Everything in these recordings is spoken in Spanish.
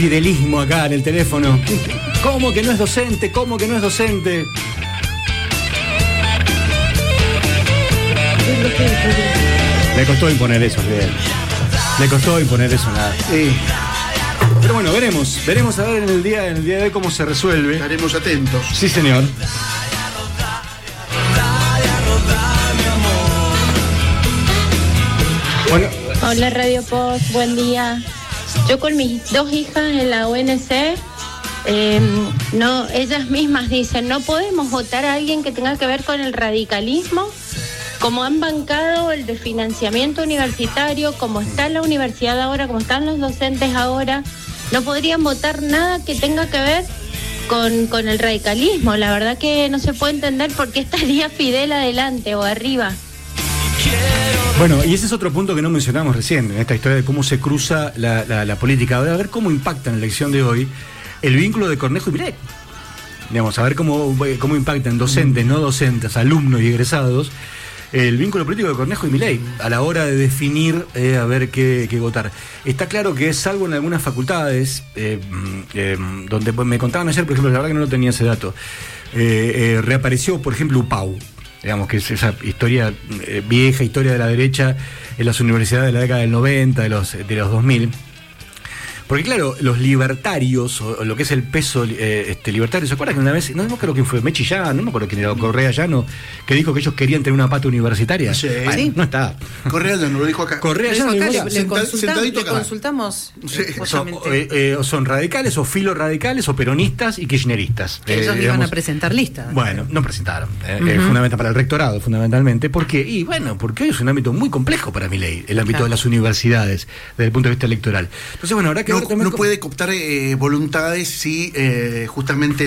Fidelismo acá en el teléfono. ¿Cómo que no es docente? ¿Cómo que no es docente? Le costó imponer eso, Fidel. Le costó imponer eso, nada. Sí. Pero bueno, veremos a ver en el día de hoy cómo se resuelve. Estaremos atentos. Sí, señor. Bueno. Hola Radio Post, buen día. Yo con mis dos hijas en la UNC, no, ellas mismas dicen, no podemos votar a alguien que tenga que ver con el radicalismo, como han bancado el de financiamiento universitario, como está la universidad ahora, como están los docentes ahora, no podrían votar nada que tenga que ver con el radicalismo. La verdad que no se puede entender por qué estaría Fidel adelante o arriba. Bueno, y ese es otro punto que no mencionamos recién, en esta historia de cómo se cruza la política. Ahora, a ver cómo impacta en la elección de hoy el vínculo de Cornejo y Milei. Digamos, a ver cómo impacta en docentes, no docentes, alumnos y egresados, el vínculo político de Cornejo y Milei a la hora de definir a ver qué votar. Está claro que, salvo en algunas facultades, donde me contaban ayer, por ejemplo, la verdad que no tenía ese dato, reapareció, por ejemplo, UPAU. Digamos que es esa historia, vieja historia de la derecha en las universidades de la década del 90, de los 2000. Porque claro, los libertarios, o lo que es el peso libertario, ¿se acuerdan que una vez, no me acuerdo quién fue, Mechi Llano, no me acuerdo quién era, Correa Llano, que dijo que ellos querían tener una pata universitaria? Sí. Bueno, ¿Sí? No está. Correa Llano lo dijo acá. Correa Llano lo dijo acá. Le consultamos. Sí. Son radicales, o filoradicales, o peronistas y kirchneristas. Ellos iban a presentar listas. Bueno, no presentaron. Fundamental para el rectorado, fundamentalmente. ¿Por qué? Y bueno, porque hoy es un ámbito muy complejo para Milei, el ámbito de las universidades, desde el punto de vista electoral. Entonces, bueno, habrá que no puede cooptar voluntades si justamente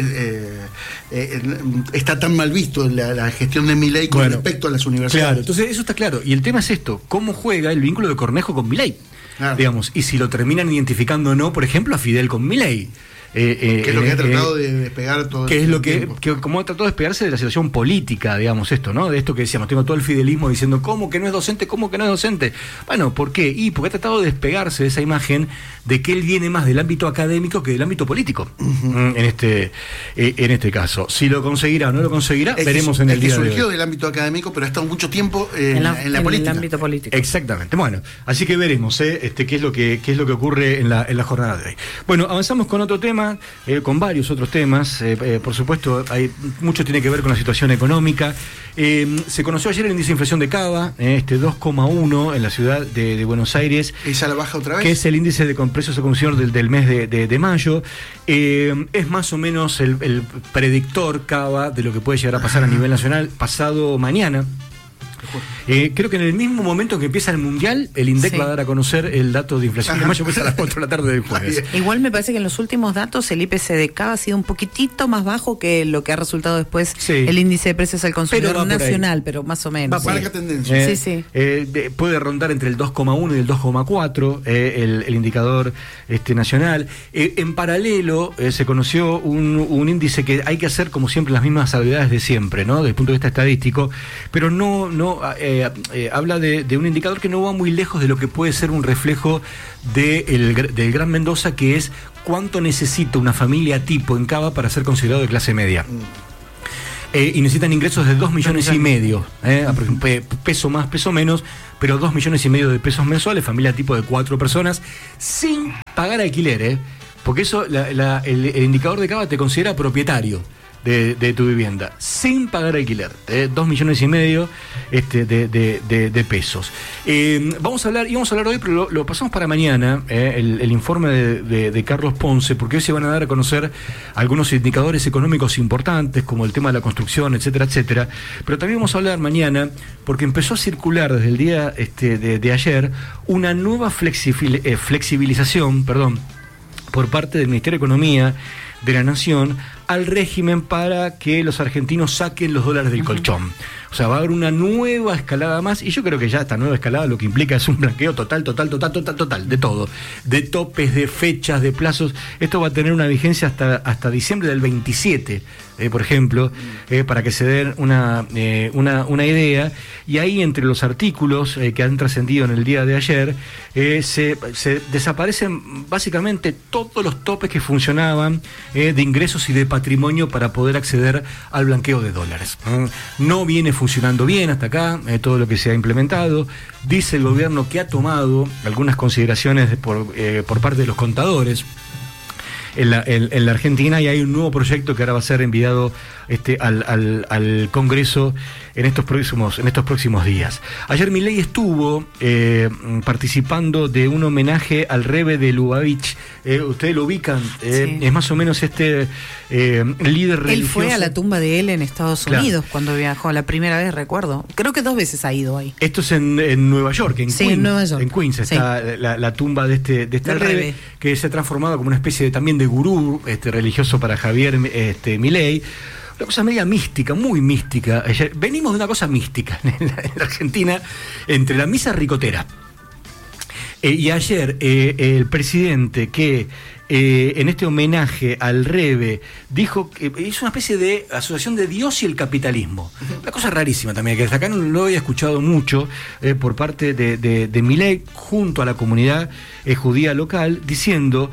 está tan mal visto la gestión de Milei con respecto a las universidades. Claro, entonces eso está claro. Y el tema es esto, ¿cómo juega el vínculo de Cornejo con Milei? Claro. Digamos, y si lo terminan identificando o no, por ejemplo, a Fidel con Milei. Que es lo que ha tratado de despegar todo. Que es lo que como ha tratado de despegarse de la situación política, digamos, esto, ¿no? De esto que decíamos, tengo todo el fidelismo diciendo, ¿cómo que no es docente? ¿Cómo que no es docente? Bueno, ¿por qué? Y porque ha tratado de despegarse de esa imagen de que él viene más del ámbito académico que del ámbito político, en este caso. Si lo conseguirá o no lo conseguirá, veremos en el día de hoy. Surgió del ámbito académico, pero ha estado mucho tiempo en la política. En el ámbito político. Exactamente. Bueno, así que veremos qué es lo que ocurre en la jornada de hoy. Bueno, avanzamos con otro tema. Con varios otros temas, por supuesto, mucho tiene que ver con la situación económica. Se conoció ayer el índice de inflación de Cava, 2,1 en la ciudad de Buenos Aires. ¿Esa la baja otra vez? Que es el índice de precios de consumidor del mes de mayo. Es más o menos el predictor Cava de lo que puede llegar a pasar a nivel nacional pasado mañana. Creo que en el mismo momento que empieza el Mundial, el INDEC va a dar a conocer el dato de inflación de mayo, que es a las 4 de la tarde del jueves. Igual me parece que en los últimos datos el IPC de Cava ha sido un poquitito más bajo que lo que ha resultado después el índice de precios al consumidor nacional, pero más o menos. Marca tendencia. Puede rondar entre el 2,1 y el 2,4 el indicador nacional. En paralelo se conoció un índice que hay que hacer como siempre las mismas salvedades de siempre, ¿no? Desde el punto de vista estadístico, pero no habla de un indicador que no va muy lejos de lo que puede ser un reflejo del Gran Mendoza, que es cuánto necesita una familia tipo en Cava para ser considerado de clase media. Y necesitan ingresos de 2,5 millones, peso más, peso menos, pero 2,5 millones de pesos mensuales, familia tipo de 4 personas, sin pagar alquiler, porque eso el indicador de Cava te considera propietario de tu vivienda, sin pagar alquiler, 2,5 millones de pesos. Vamos a hablar hoy, pero lo pasamos para mañana, el informe de Carlos Ponce, porque hoy se van a dar a conocer algunos indicadores económicos importantes, como el tema de la construcción, etcétera, etcétera. Pero también vamos a hablar mañana, porque empezó a circular desde el día de ayer una nueva flexibilización, por parte del Ministerio de Economía de la Nación al régimen para que los argentinos saquen los dólares del colchón. O O sea, va a haber una nueva escalada más, y yo creo que ya esta nueva escalada lo que implica es un blanqueo total, de todo. De topes, de fechas, de plazos. Esto va a tener una vigencia hasta diciembre del 27, por ejemplo, para que se den una idea. Y ahí, entre los artículos que han trascendido en el día de ayer, se desaparecen básicamente todos los topes que funcionaban de ingresos y de patrimonio para poder acceder al blanqueo de dólares. No viene funcionando bien hasta acá todo lo que se ha implementado. Dice el gobierno que ha tomado algunas consideraciones por parte de los contadores en la Argentina, y hay un nuevo proyecto que ahora va a ser enviado al Congreso en estos próximos días. Ayer Milei estuvo participando de un homenaje al Rebbe de Lubavitch. Ustedes lo ubican, sí. Es más o menos líder religioso. Él fue a la tumba de él en Estados Unidos cuando viajó, la primera vez, recuerdo. Creo que 2 veces ha ido ahí. Esto es en Nueva York, en Queens. En Nueva York. En Queens está la tumba de este Rebbe, que se ha transformado como una especie también de gurú religioso para Javier Milei. Una cosa media mística, muy mística. Venimos de una cosa mística en la Argentina, entre la misa ricotera. Y ayer el presidente, que en este homenaje al Rebbe dijo que hizo una especie de asociación de Dios y el capitalismo. Una cosa rarísima también, que hasta acá no lo había escuchado mucho por parte de Milei, junto a la comunidad judía local, diciendo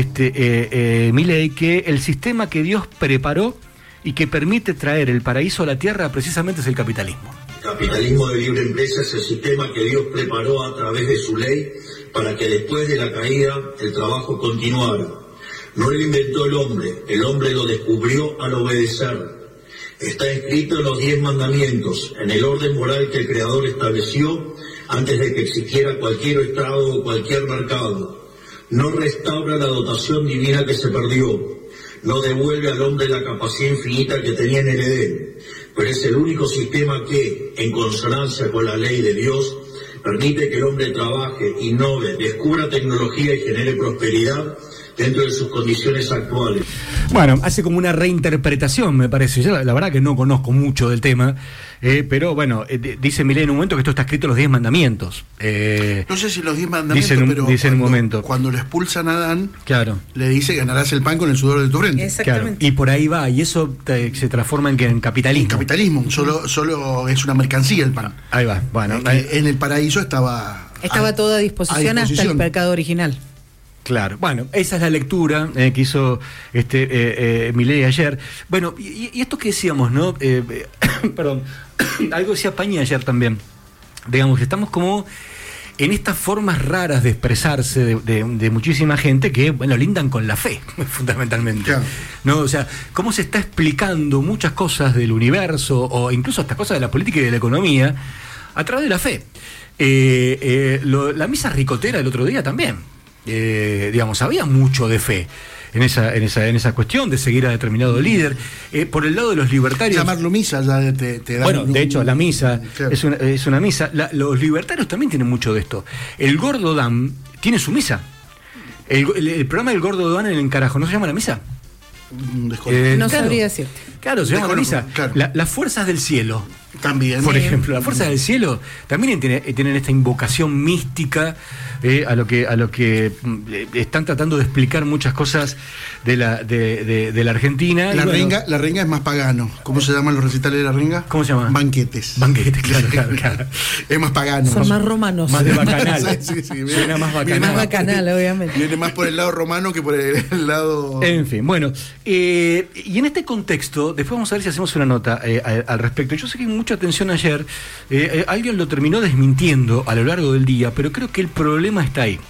Milei que el sistema que Dios preparó y que permite traer el paraíso a la tierra precisamente es el capitalismo. El capitalismo de libre empresa es el sistema que Dios preparó a través de su ley para que después de la caída el trabajo continuara. No lo inventó el hombre lo descubrió al obedecer. Está escrito en los 10 mandamientos, en el orden moral que el Creador estableció antes de que existiera cualquier estado o cualquier mercado. No restaura la dotación divina que se perdió. No devuelve al hombre la capacidad infinita que tenía en el Edén, pero es el único sistema que, en consonancia con la ley de Dios, permite que el hombre trabaje, innove, descubra tecnología y genere prosperidad dentro de sus condiciones actuales. Bueno, hace como una reinterpretación, me parece. Yo la verdad que no conozco mucho del tema, pero bueno, dice Milei en un momento que esto está escrito en los 10 mandamientos. No sé si los 10 mandamientos, dice en un momento. Cuando lo expulsan a Adán, claro, le dice: ganarás el pan con el sudor de tu frente. Exactamente. Claro, y por ahí va, y eso se transforma en capitalismo. En capitalismo, solo es una mercancía el pan. Ahí va, bueno. En el paraíso estaba todo a disposición hasta el pecado original. Claro, bueno, esa es la lectura que hizo Milei ayer. Bueno, y esto que decíamos, ¿no? Perdón, algo decía Pañi ayer también. Digamos que estamos como en estas formas raras de expresarse de muchísima gente que, bueno, lindan con la fe, fundamentalmente. Claro. ¿No? O sea, cómo se está explicando muchas cosas del universo, o incluso estas cosas de la política y de la economía, a través de la fe. La misa ricotera del otro día también. Digamos, había mucho de fe en esa cuestión de seguir a determinado líder. Por el lado de los libertarios, llamarlo misa ya te da. Bueno, de hecho, la misa es una misa. Los libertarios también tienen mucho de esto. El Gordo Dan tiene su misa. El programa del Gordo Dan en el Encarajo, ¿no se llama la misa? No sabría decirte. Claro, se llama la misa. Claro. Las fuerzas del cielo. También. Por ejemplo, las fuerzas del cielo también tienen esta invocación mística a lo que están tratando de explicar muchas cosas de la Argentina. La renga es más pagano. ¿Cómo se llaman los recitales de la renga? ¿Cómo se llama? Banquetes, claro. Es más pagano. Son más romanos. Más de bacanal. Sí, suena más bacanal. Más bacanal, obviamente. Viene más por el lado romano que por el lado... En fin, bueno. Y en este contexto, después vamos a ver si hacemos una nota al respecto. Yo sé que hay mucha atención ayer. Alguien lo terminó desmintiendo a lo largo del día, pero creo que el problema está ahí.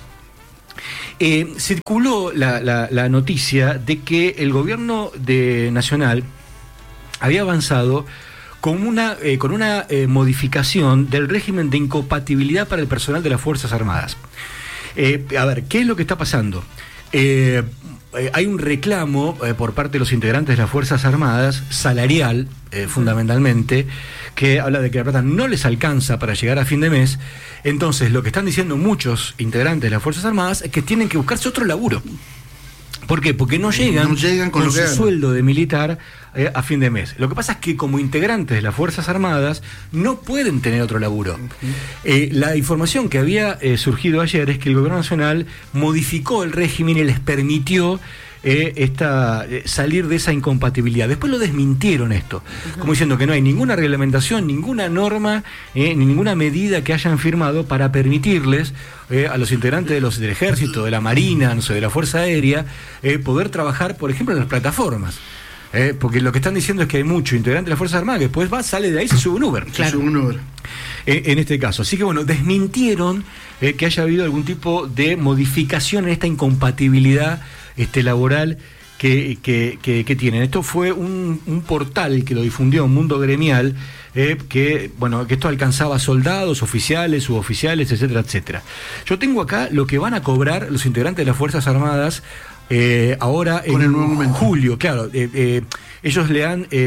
Circuló la noticia de que el gobierno nacional había avanzado con una modificación del régimen de incompatibilidad para el personal de las Fuerzas Armadas. A ver, ¿qué es lo que está pasando? Hay un reclamo por parte de los integrantes de las Fuerzas Armadas, salarial, fundamentalmente, que habla de que la plata no les alcanza para llegar a fin de mes. Entonces, lo que están diciendo muchos integrantes de las Fuerzas Armadas es que tienen que buscarse otro laburo. ¿Por qué? Porque no llegan con su sueldo de militar a fin de mes. Lo que pasa es que como integrantes de las Fuerzas Armadas no pueden tener otro laburo. La información que había surgido ayer es que el Gobierno Nacional modificó el régimen y les permitió salir de esa incompatibilidad. Después lo desmintieron esto, como diciendo que no hay ninguna reglamentación, ninguna norma, ninguna medida que hayan firmado para permitirles a los integrantes del Ejército, de la Marina, no sé, de la Fuerza Aérea, poder trabajar, por ejemplo, en las plataformas. Porque lo que están diciendo es que hay mucho integrante de las Fuerzas Armadas que después sale de ahí y se sube un Uber. Claro. Se sube un Uber. En este caso. Así que bueno, desmintieron que haya habido algún tipo de modificación en esta incompatibilidad laboral que tienen. Esto fue un portal que lo difundió Mundo Gremial, que esto alcanzaba soldados, oficiales, suboficiales, etcétera, etcétera. Yo tengo acá lo que van a cobrar los integrantes de las Fuerzas Armadas ahora con en julio, claro. Ellos le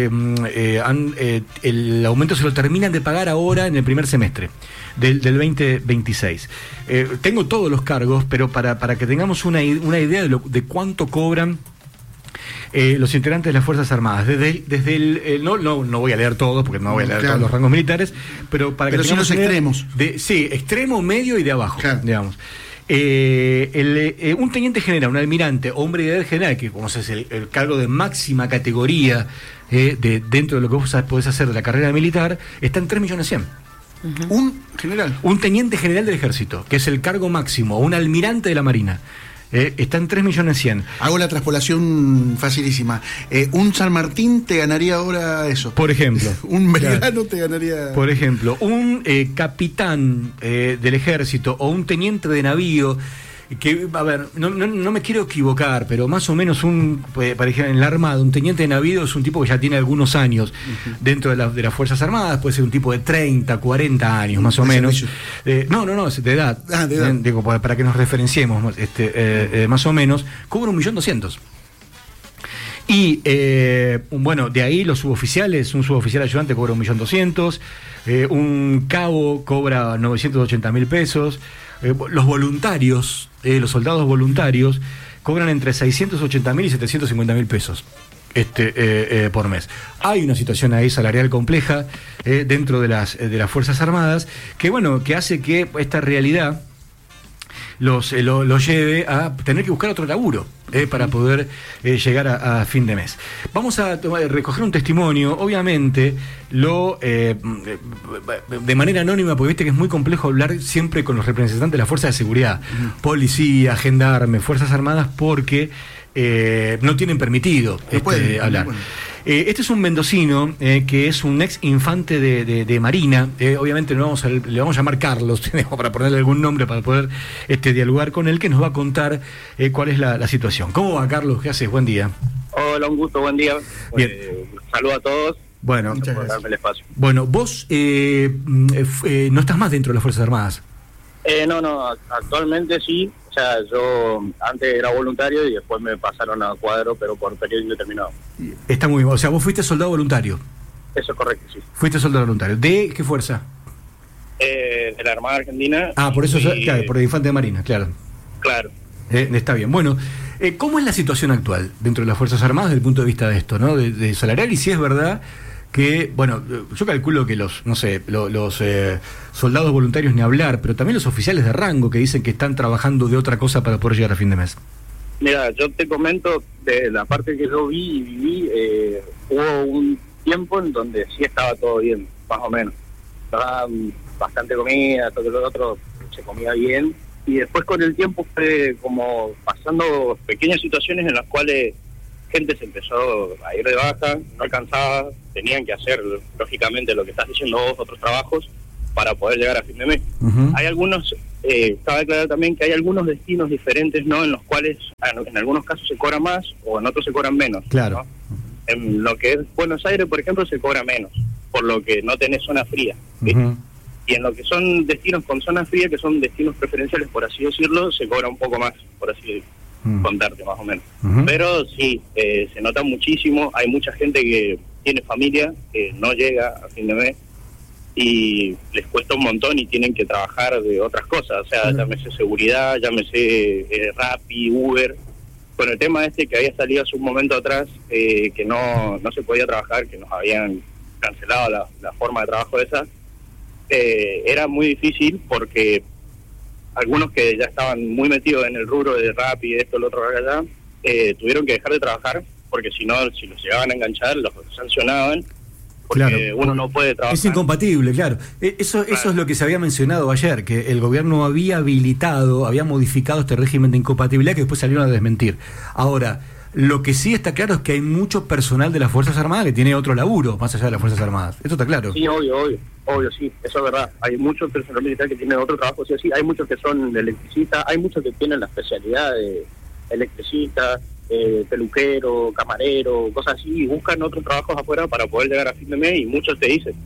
el aumento se lo terminan de pagar ahora en el primer semestre del 2026. Tengo todos los cargos, pero para que tengamos una idea de cuánto cobran los integrantes de las Fuerzas Armadas, no voy a leer todos, porque no voy a leer todos los rangos militares, pero para que tengamos los extremos. Extremo, medio y de abajo, digamos. Un teniente general, un almirante o un brigadier general, que como es el cargo de máxima categoría dentro de lo que vos podés hacer de la carrera militar, está en 3.100.000. ¿Un general? Un teniente general del Ejército, que es el cargo máximo, o un almirante de la Marina. Está en 3.100.000. Hago la traspolación facilísima. Un San Martín te ganaría ahora eso. Por ejemplo. Un Belgrano te ganaría. Por ejemplo, un capitán del Ejército o un teniente de navío. Que, a ver, no me quiero equivocar, pero más o menos para ejemplo, en la Armada, un teniente de navío es un tipo que ya tiene algunos años dentro de las Fuerzas Armadas, puede ser un tipo de 30, 40 años, más o menos. No, de edad. De edad. Digo, para que nos referenciemos, más o menos, cobra 1.200.000. Y, de ahí los suboficiales, un suboficial ayudante cobra 1.200.000, un cabo cobra 980.000 pesos. Los voluntarios, los soldados voluntarios, cobran entre 680.000 y 750.000 pesos por mes. Hay una situación ahí salarial compleja dentro de las Fuerzas Armadas que hace que esta realidad los lleve a tener que buscar otro laburo para poder llegar a fin de mes. Vamos a recoger un testimonio, obviamente, de manera anónima, porque viste que es muy complejo hablar siempre con los representantes de las fuerzas de seguridad, policía, gendarme, Fuerzas Armadas, porque no tienen permitido hablar. Este es un mendocino que es un ex infante de Marina, obviamente le vamos a llamar Carlos, para ponerle algún nombre para poder dialogar con él, que nos va a contar cuál es la situación. ¿Cómo va, Carlos? ¿Qué haces? Buen día. Hola, un gusto, buen día. Saludo a todos. Bueno, muchas gracias por darme el espacio. Bueno, vos no estás más dentro de las Fuerzas Armadas. No, actualmente sí. O sea, yo antes era voluntario y después me pasaron a cuadro, pero por periodo indeterminado. Está muy bien. O sea, vos fuiste soldado voluntario. Eso es correcto, sí. Fuiste soldado voluntario. ¿De qué fuerza? De la Armada Argentina. Por eso, claro, por el infante de Marina, claro. Claro. Está bien. Bueno, ¿cómo es la situación actual dentro de las Fuerzas Armadas desde el punto de vista de esto, ¿no? De salarial, y si es verdad que, yo calculo que los soldados voluntarios ni hablar, pero también los oficiales de rango que dicen que están trabajando de otra cosa para poder llegar a fin de mes. Mira, yo te comento de la parte que yo vi y viví, hubo un tiempo en donde sí estaba todo bien, más o menos. Estaba bastante comida, todo lo otro se comía bien, y después con el tiempo fue como pasando pequeñas situaciones en las cuales gente se empezó a ir de baja, no alcanzaba, tenían que hacer lógicamente lo que estás diciendo vos, otros trabajos, para poder llegar a fin de mes. Hay algunos, cabe aclarar también que hay algunos destinos diferentes, ¿no? En los cuales en algunos casos se cobra más o en otros se cobran menos. Claro. ¿No? En lo que es Buenos Aires, por ejemplo, se cobra menos, por lo que no tenés zona fría. Y en lo que son destinos con zona fría, que son destinos preferenciales, por así decirlo, se cobra un poco más, por así contarte más o menos. Pero sí, se nota muchísimo, hay mucha gente que tiene familia, que no llega a fin de mes, y les cuesta un montón y tienen que trabajar de otras cosas, o sea, llámese seguridad, llámese Rappi, Uber, con el tema este que había salido hace un momento atrás, que no se podía trabajar, que nos habían cancelado la forma de trabajo esa, era muy difícil porque algunos que ya estaban muy metidos en el rubro de rap y esto, lo otro, allá, tuvieron que dejar de trabajar porque si no, si los llegaban a enganchar, los sancionaban. Porque uno no puede trabajar. Es incompatible, claro. Eso es lo que se había mencionado ayer, que el gobierno había modificado este régimen de incompatibilidad que después salieron a desmentir. Ahora, lo que sí está claro es que hay mucho personal de las Fuerzas Armadas que tiene otro laburo, más allá de las Fuerzas Armadas. ¿Esto está claro? Sí, obvio, sí, eso es verdad. Hay mucho personal militar que tiene otro trabajo, sí, hay muchos que son electricistas, hay muchos que tienen la especialidad de electricista, peluquero, camarero, cosas así, y buscan otros trabajos afuera para poder llegar a fin de mes, y muchos te dicen,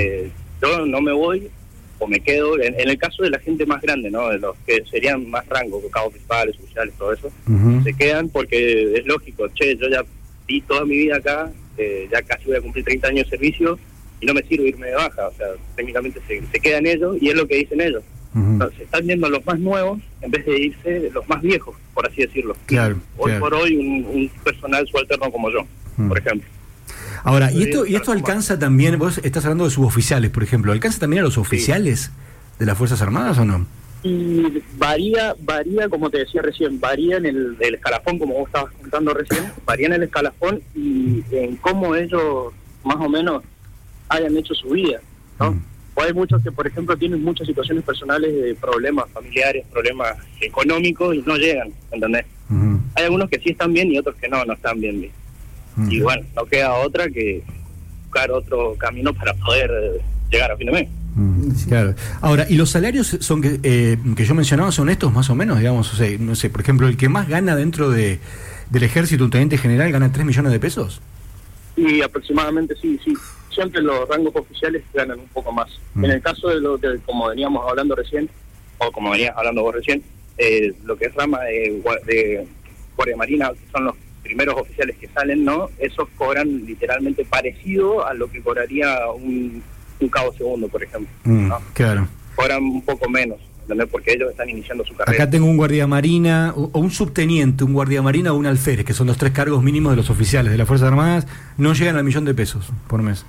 yo no me voy o me quedo, en el caso de la gente más grande, ¿no? De los que serían más rango, cabos principales, oficiales, todo eso, se quedan porque es lógico, yo ya di toda mi vida acá, ya casi voy a cumplir 30 años de servicio y no me sirve irme de baja, o sea, técnicamente se quedan ellos y es lo que dicen ellos. Entonces, se están yendo los más nuevos en vez de irse los más viejos, por así decirlo. Hoy por hoy un personal subalterno como yo, por ejemplo. Ahora, ¿y esto alcanza también, vos estás hablando de suboficiales, por ejemplo, ¿alcanza también a los oficiales de las Fuerzas Armadas o no? Y varía, como te decía recién, varía en el escalafón, como vos estabas contando recién, varía en el escalafón y en cómo ellos más o menos hayan hecho su vida, ¿no? O hay muchos que, por ejemplo, tienen muchas situaciones personales de problemas familiares, problemas económicos y no llegan, ¿entendés? Hay algunos que sí están bien y otros que no están bien. Y bueno, no queda otra que buscar otro camino para poder llegar a fin de mes. Claro. Ahora, ¿y los salarios son que yo mencionaba son estos más o menos, digamos? O sea, no sé, por ejemplo, el que más gana dentro del ejército, un teniente general, gana 3 millones de pesos. Y aproximadamente sí. Siempre los rangos oficiales ganan un poco más. En el caso de como veníamos hablando recién, o como venías hablando vos recién, lo que es rama de Guardia Marina, que son los primeros oficiales que salen, ¿no? Esos cobran literalmente parecido a lo que cobraría un cabo segundo, por ejemplo, ¿no? Claro. Cobran un poco menos, ¿entendés? Porque ellos están iniciando su carrera. Acá tengo un guardia marina, o un subteniente, un guardia marina o un alférez, que son los 3 cargos mínimos de los oficiales de las Fuerzas Armadas, no llegan al $1.000.000 por mes.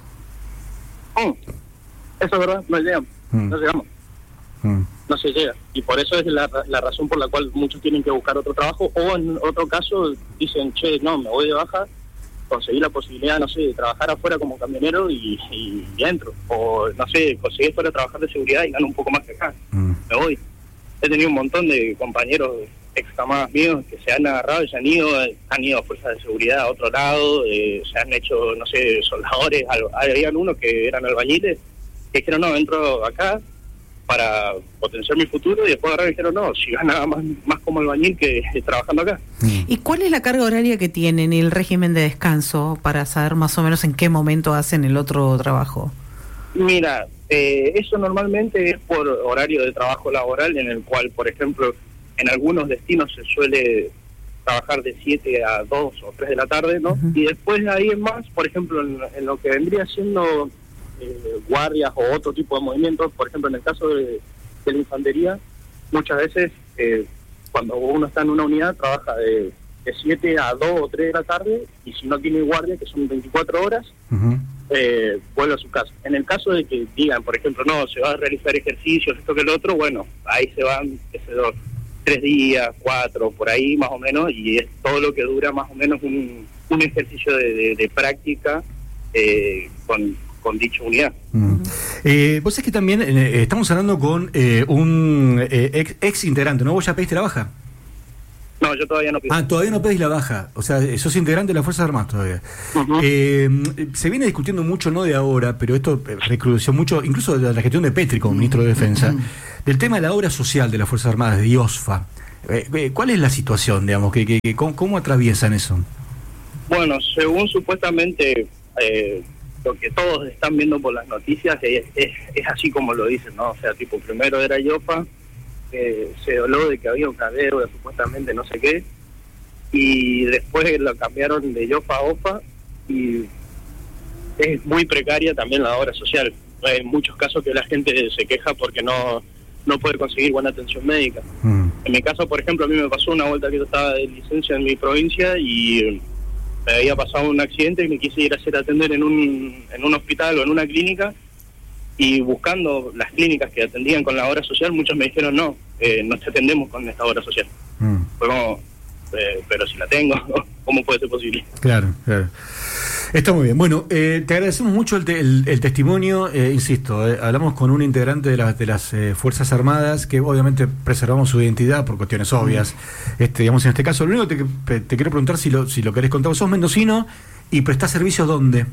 Eso es verdad, no llegamos. No llegamos. No se llega. Y por eso es la razón por la cual muchos tienen que buscar otro trabajo, o en otro caso dicen, no, me voy de baja, conseguí la posibilidad, no sé, de trabajar afuera como camionero y entro. O, no sé, conseguí fuera trabajar de seguridad y gano un poco más que acá. Me voy. He tenido un montón de compañeros ex camadas míos que se han agarrado y se han ido a fuerzas de seguridad a otro lado, se han hecho, no sé, soldadores. Habían unos que eran albañiles que dijeron, no, entro acá para potenciar mi futuro, y después agarraron y dijeron, no, si gana más como albañil que trabajando acá. ¿Y cuál es la carga horaria que tienen y el régimen de descanso para saber más o menos en qué momento hacen el otro trabajo? Mira, eso normalmente es por horario de trabajo laboral, en el cual, por ejemplo, en algunos destinos se suele trabajar de 7 a 2 o 3 de la tarde, ¿no? Y después de ahí en más, por ejemplo, en lo que vendría siendo guardias o otro tipo de movimientos, por ejemplo, en el caso de la infantería, muchas veces cuando uno está en una unidad trabaja de 7 a 2 o 3 de la tarde, y si no tiene guardia, que son 24 horas, vuelve a su casa. En el caso de que digan, por ejemplo, no, se va a realizar ejercicios, esto que lo otro, bueno, ahí se van, 3 días, 4, por ahí más o menos, y es todo lo que dura más o menos un ejercicio de práctica con dicha unidad. Vos sabés que también estamos hablando con un ex integrante, ¿no? ¿Vos ya pediste la baja? No, yo todavía no pido. Todavía no pedís la baja, o sea, sos integrante de las Fuerzas Armadas todavía. Se viene discutiendo mucho, no de ahora, pero esto recrudeció mucho, incluso de la gestión de Petri como ministro de Defensa, del tema de la obra social de las Fuerzas Armadas, de IOSFA. ¿Cuál es la situación, digamos? ¿Cómo atraviesan eso? Bueno, según supuestamente lo que todos están viendo por las noticias es así como lo dicen, ¿no? O sea, tipo, primero era IOFA, se habló de que había una deuda supuestamente, no sé qué, y después lo cambiaron de IOFA a OFA, y es muy precaria también la obra social. Hay muchos casos que la gente se queja porque no puede conseguir buena atención médica. En mi caso, por ejemplo, a mí me pasó una vuelta que yo estaba de licencia en mi provincia y me había pasado un accidente y me quise ir a hacer atender en un hospital o en una clínica, y buscando las clínicas que atendían con la obra social, muchos me dijeron no te atendemos con esta obra social. Fue como, pero si la tengo, ¿cómo puede ser posible? Claro. Está muy bien. Bueno, te agradecemos mucho el testimonio. Insisto, hablamos con un integrante de las Fuerzas Armadas, que obviamente preservamos su identidad por cuestiones obvias. Digamos, en este caso, lo único que te quiero preguntar, si lo querés contar, sos mendocino y prestás servicios ¿dónde?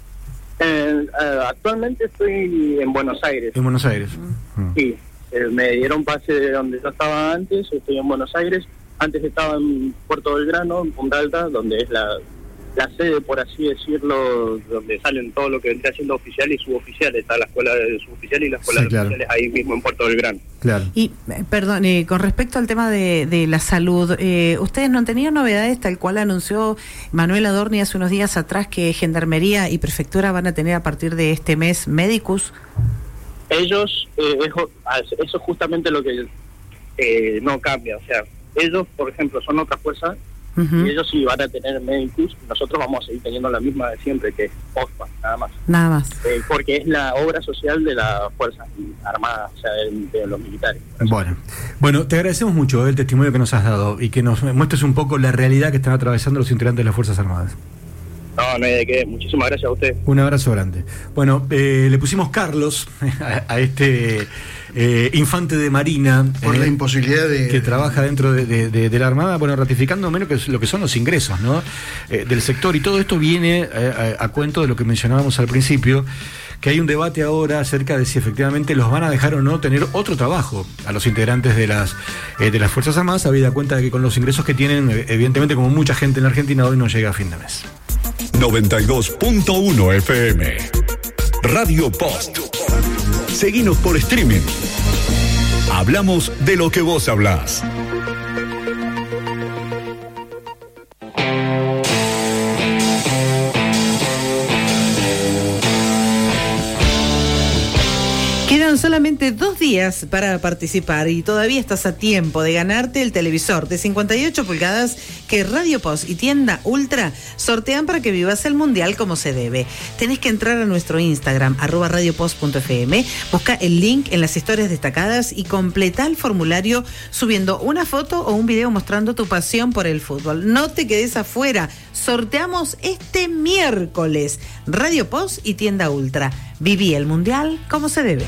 Actualmente estoy en Buenos Aires. En Buenos Aires. Sí, me dieron pase de donde yo estaba antes, estoy en Buenos Aires. Antes estaba en Puerto Belgrano, en Punta Alta, donde es la sede, por así decirlo, donde salen todo lo que vendría siendo oficial y suboficial. Está la escuela de suboficial y la escuela de oficiales ahí mismo en Puerto Belgrano. Claro. Y, perdón, con respecto al tema de la salud, ¿ustedes no han tenido novedades tal cual anunció Manuel Adorni hace unos días atrás, que Gendarmería y Prefectura van a tener a partir de este mes médicos? Ellos, eso es justamente lo que no cambia. O sea, ellos, por ejemplo, son otra fuerza. Y ellos sí van a tener médicos, nosotros vamos a seguir teniendo la misma de siempre, que es OSPA, nada más. Porque es la obra social de las Fuerzas Armadas, o sea, de los militares. Bueno, te agradecemos mucho el testimonio que nos has dado y que nos muestres un poco la realidad que están atravesando los integrantes de las Fuerzas Armadas. No hay de qué. Muchísimas gracias a usted. Un abrazo grande. Bueno, le pusimos Carlos a este infante de Marina. Por la imposibilidad de... Que trabaja dentro de la Armada, bueno, ratificando menos que lo que son los ingresos, ¿no? Del sector. Y todo esto viene a cuento de lo que mencionábamos al principio, que hay un debate ahora acerca de si efectivamente los van a dejar o no tener otro trabajo a los integrantes de las Fuerzas Armadas, habida cuenta de que con los ingresos que tienen, evidentemente, como mucha gente en la Argentina, hoy no llega a fin de mes. 92.1 FM Radio Post. Seguinos por streaming. Hablamos de lo que vos hablás. Quedan solamente 2 días para participar y todavía estás a tiempo de ganarte el televisor de 58 pulgadas que Radio Post y Tienda Ultra sortean para que vivas el Mundial como se debe. Tenés que entrar a nuestro Instagram, @radiopost.fm, busca el link en las historias destacadas y completa el formulario subiendo una foto o un video mostrando tu pasión por el fútbol. No te quedes afuera, sorteamos este miércoles. Radio Post y Tienda Ultra. Viví el Mundial como se debe.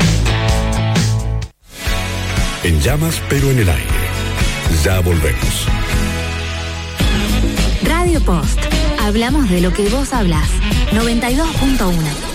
En llamas, pero en el aire. Ya volvemos. Radio Post. Hablamos de lo que vos hablás. 92.1.